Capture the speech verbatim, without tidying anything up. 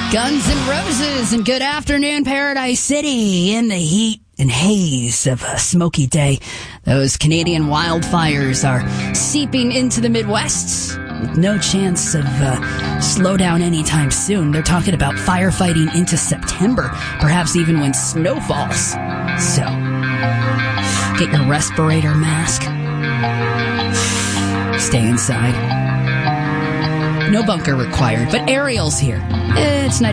Guns N' Roses, and good afternoon, Paradise City. In the heat and haze of a smoky day, those Canadian wildfires are seeping into the Midwest with no chance of uh, slowdown anytime soon. They're talking about firefighting into September, perhaps even when snow falls. So, get your respirator mask. Stay inside. No bunker required, but Ariel's here. It's not